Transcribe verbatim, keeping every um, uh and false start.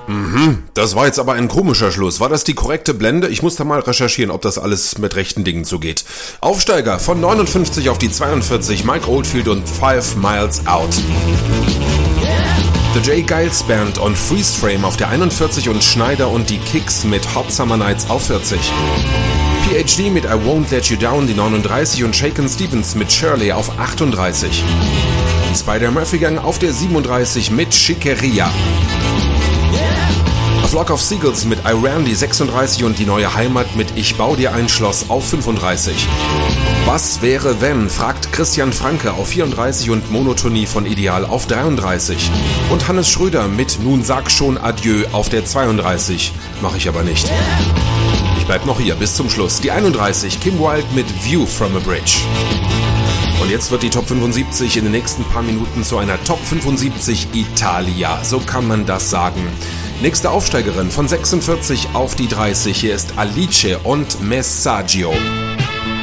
Mhm, das war jetzt aber ein komischer Schluss. War das die korrekte Blende? Ich muss da mal recherchieren, ob das alles mit rechten Dingen zugeht. Aufsteiger von neunundfünfzig auf die zweiundvierzig, Mike Oldfield und Five Miles Out. The J. Giles Band und Freeze Frame auf der einundvierzig und Schneider und die Kicks mit Hot Summer Nights auf vierzig. P H D mit I Won't Let You Down die neununddreißig und Shakin' Stevens mit Shirley auf achtunddreißig. Die Spider-Murphy Gang auf der siebenunddreißig mit Schickeria. A Flock of Seagulls mit I Ran die sechsunddreißig und die neue Heimat mit Ich bau dir ein Schloss auf fünfunddreißig. Was wäre wenn, fragt Christian Franke auf vierunddreißig und Monotonie von Ideal auf dreiunddreißig. Und Hannes Schröder mit Nun sag schon Adieu auf der zweiunddreißig. Mach ich aber nicht. Ich bleib noch hier bis zum Schluss. Die einunddreißig, Kim Wilde mit View from a Bridge. Und jetzt wird die Top fünfundsiebzig in den nächsten paar Minuten zu einer Top fünfundsiebzig Italia. So kann man das sagen. Nächste Aufsteigerin von sechsundvierzig auf die dreißig. Hier ist Alice und Messaggio.